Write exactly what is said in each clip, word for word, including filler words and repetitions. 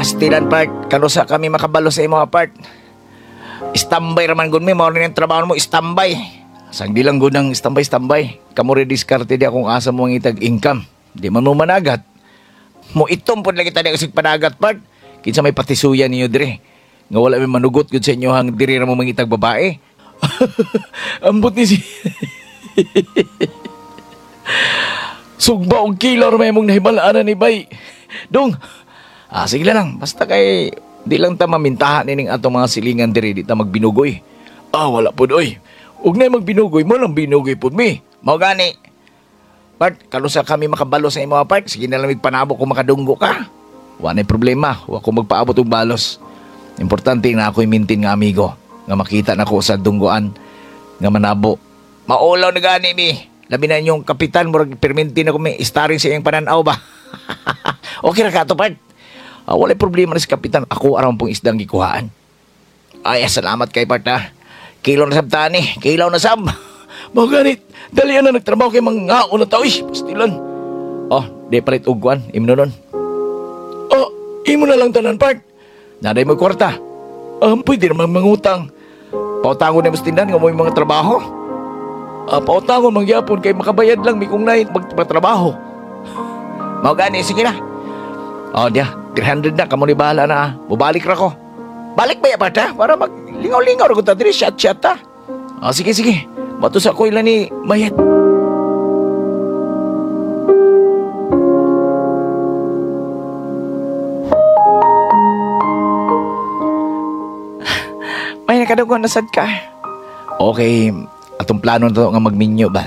pastilan part, kanusa kami makabalo sa imo part. Standby raman gud mi, mao rin ang trabaho mo, standby. Sang di lang gud ang standby standby. Kamo rin diskarte di akong asa mo ang itag income. Di man mo managat. Mo itom pud lagi tadi kasig panagat part. Kinsa may patisuyan niyo dire. Nga wala may manugot gud sa inyo hang diri ra mo mangitag babae. Ambot ni si Sugba og kilor may mong nahibalaan ni bay. Dong. Ah, sige lang. Basta kay di lang ta mamintahan nining atong mga silingan diri, di ta magbinugoy. Ah, wala pud oy. Ug nay magbinugoy mo lang binugoy pud mi. Mao gani. Part, kalusa kami makabalo sa imo part. Sige na lang panabo kung makadunggo ka. Wa nay problema. Wa ko magpaabot og balos. Importante na ako'y mintin nga amigo. Nga makita na ko sa dunggoan. Nga manabo. Maulaw na gani mi. Labi na inyong kapitan, murag perminti na kung may istarin sa iyong pananaw ba? Okay na ka ito, part. Uh, wala'y problema na si kapitan. Ako aram pong isdang gikuhaan. Ay, salamat kay part ha. Kilaw na sab tani. Kilaw na sab. Mga ganit. Dalian na nagtrabaho kay mga ngao na tao. Ish, pastilan. Oh, di palit ugwan. Imo na nun. Oh, imo na lang tanan, part. Naday mo kwarta. Um, pwede naman mangutang. Pautangon na mas tindan nga mo yung mga trabaho. Uh, pautangon mangyapon kay makabayad lang mi kung nahin magtrabaho. Mao gani, sige na. Oh, dia, three hundred na, kamo ni bahala na. Bubalik ra ko. Balik ba ya pa para maglingaw-lingaw ra ko ta diri chat-chat ta. Oh, sige sige. Matus ako ilan ni Mayet. May nakadugon na sad ka. Okay, atong plano na to nga magminyo ba?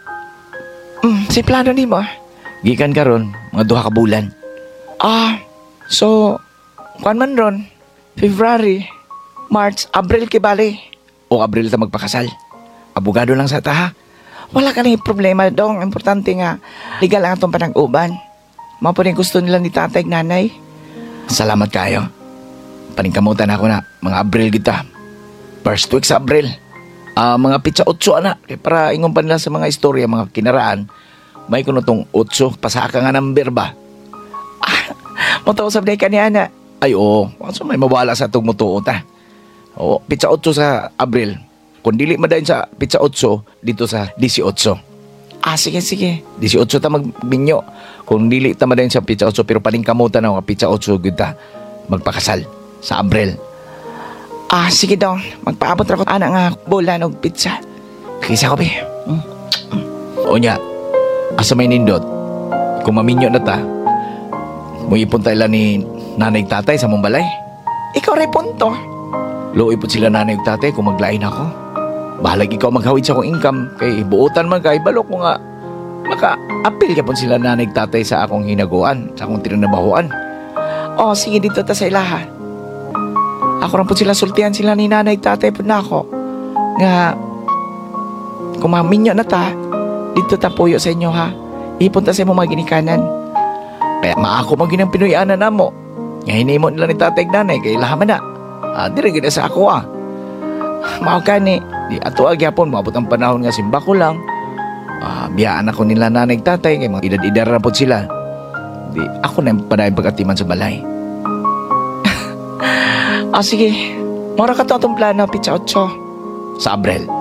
Mm, si plano ni mo. Gikan karon mga duha ka bulan. Ah, so kuan man ron. February, March, Abril kibali. O Abril ta magpakasal. Abogado lang sa ta ha. Wala ka na problema dong. Importante nga legal ang atong panag-uban. Mao po rin gusto nila ni tatay nanay. Salamat kayo. Paningkamutan ako na mga Abril kita. First week sa Abril. Uh, mga pitsa otso ana. Kaya para ingon pa nila sa mga istorya, mga kinaraan. May kuno tong otso. Pasaka nga number ba? Ah, mataw sabday ka ni ana. Ay oo. So may mawala sa itong mutuo ta. Oo, pitsa otso sa Abril. Kung dili madayon sa pitsa otso, dito sa eighteen. Ah, sige, sige. eighteen ta magbinyo. Kung dili ta madayon sa pitsa otso, pero paningkamutan na nga pitsa otso gud ta magpakasal sa Abril. Ah, sige daw. Magpaabot ra ko ana nga bulan og pizza. Kisa ko, be. Mm. O nya, asa may nindot. Kung maminyo na ta, mo ipunta ila ni nanay tatay sa mong balay. Ikaw ray punto. Luoy po sila nanay ug tatay kung maglain ako. Bahalag ikaw maghawid sa akong income. Kay buutan man kay balok ko nga maka-apil ka po sila nanay ug tatay sa akong hinaguan, sa akong tinabahuan. Oh, sige dito ta sa ilaha. Ako rin po sila sultihan sila ni nanay tatay po na ako. Nga, kung maminyo na ta, dito ta puyo sa inyo ha. Ipunta sa mo mga ginikanan. Kaya maako mo ginang pinuyanan na mo. Ngayon mo nila ni tatay nanay, kaya lahaman na. Ah, dire gina sa ako ah. Mao kani, di ato agyapon, maabot ang panahon nga simba ko lang. Ah, biyaan ako nila nanay tatay, kay mga edad-edad na po sila. Di, ako na yung padayon pag-atiman sa balay. Ah, sige. Mara ka to atong plano, pitsa otso. Sa Abril.